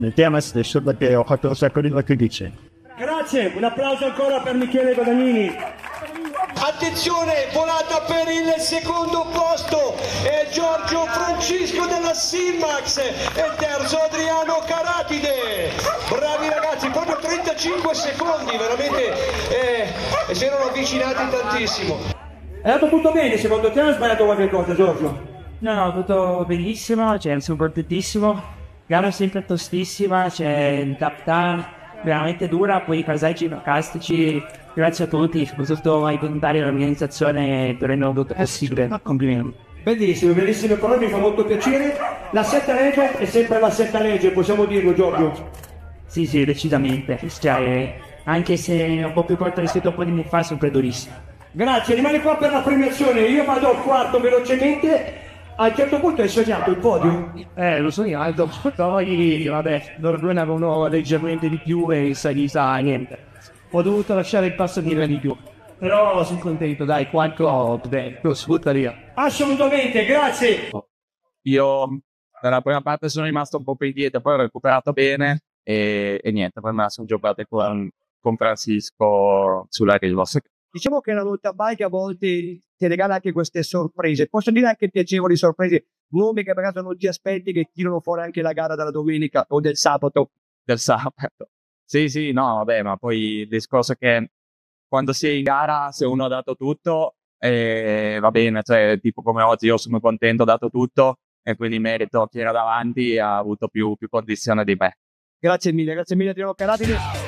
Mettiamo adesso perché ho fatto un sacco di cose che dice. Grazie, un applauso ancora per Michele Guadagnini. Attenzione, volata per il secondo posto è Giorgio Francisco della Silmax e terzo Adriano Caratide. Bravi ragazzi, proprio 35 secondi, veramente si erano avvicinati tantissimo. È andato tutto bene secondo te o hai sbagliato qualche cosa, Giorgio? No, tutto benissimo, cioè sono contentissimo. Gara sempre tostissima, c'è il tap time veramente dura, poi i paesaggi fantastici. Grazie a tutti, soprattutto ai volontari dell'organizzazione per renderlo tutto possibile. Complimenti. Bellissimo, bellissime parole, mi fa molto piacere. La setta legge è sempre la setta legge, possiamo dirlo, Giorgio? Sì, sì, decisamente. Cioè, anche se è un po' più corto rispetto a un po' di anni fa, sempre durissimo. Grazie, rimani qua per la premiazione, io vado al quarto velocemente. A un certo punto hai sognato il podio? Lo so io, Aldo, poi vabbè, loro due ne avevano leggermente di più e in salita niente. Ho dovuto lasciare il passo di più. Però sono contento, dai, quanto lo sfrutta via. Assolutamente, grazie. Io nella prima parte sono rimasto un po' più indietro, poi ho recuperato bene e niente, poi me la sono giocata con Francisco sulla riva. Diciamo che la mountain bike a volte ti regala anche queste sorprese, posso dire anche piacevoli sorprese, nomi che magari non ti aspetti che tirano fuori anche la gara della domenica o del sabato. Del sabato. Sì, sì, no, vabbè, ma poi il discorso è che quando si è in gara, se uno ha dato tutto, va bene, cioè tipo come oggi io sono contento, ho dato tutto e quindi merito chi era davanti ha avuto più condizione di me. Grazie mille Adriano Caratide.